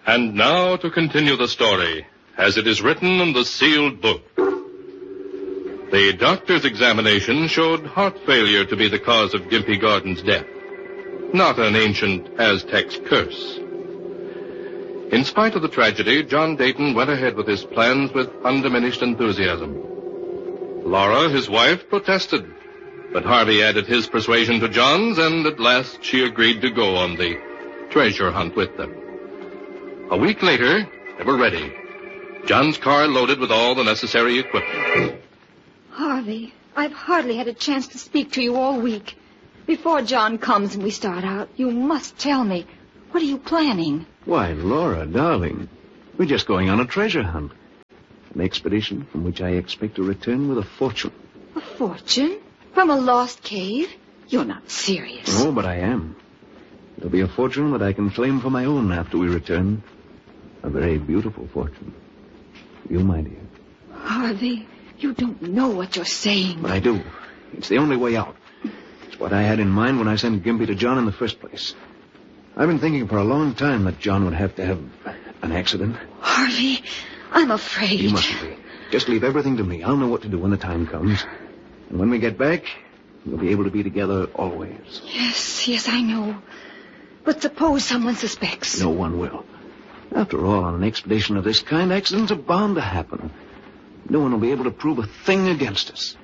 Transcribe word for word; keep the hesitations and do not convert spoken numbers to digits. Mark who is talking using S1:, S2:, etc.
S1: And now to continue the story, as it is written in the sealed book. The doctor's examination showed heart failure to be the cause of Gimpy Gordon's death, not an ancient Aztec's curse. In spite of the tragedy, John Dayton went ahead with his plans with undiminished enthusiasm. Laura, his wife, protested, but Harvey added his persuasion to John's, and at last she agreed to go on the treasure hunt with them. A week later, they were ready. John's car loaded with all the necessary equipment.
S2: Harvey, I've hardly had a chance to speak to you all week. Before John comes and we start out, you must tell me, what are you planning?
S3: Why, Laura, darling, we're just going on a treasure hunt. An expedition from which I expect to return with a fortune.
S2: A fortune? From a lost cave? You're not serious.
S3: Oh, but I am. It'll be a fortune that I can claim for my own after we return. A very beautiful fortune. You, my dear.
S2: Harvey, you don't know what you're saying.
S3: But I do. It's the only way out. It's what I had in mind when I sent Gimpy to John in the first place. I've been thinking for a long time that John would have to have an accident.
S2: Harvey, I'm afraid.
S3: You mustn't be. Just leave everything to me. I'll know what to do when the time comes. And when we get back, we'll be able to be together always.
S2: Yes, yes, I know. But suppose someone suspects.
S3: No one will. After all, on an expedition of this kind, accidents are bound to happen. No one will be able to prove a thing against us.